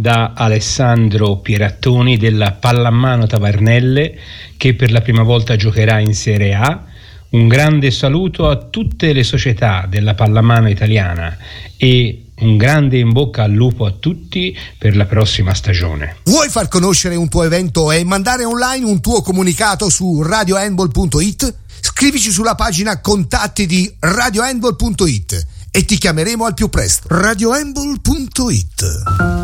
da Alessandro Pierattoni della Pallamano Tavernelle, che per la prima volta giocherà in Serie A. Un grande saluto a tutte le società della pallamano italiana e un grande in bocca al lupo a tutti per la prossima stagione. Vuoi far conoscere un tuo evento e mandare online un tuo comunicato su radiohandball.it? Scrivici sulla pagina contatti di radiohandball.it e ti chiameremo al più presto. radiohandball.it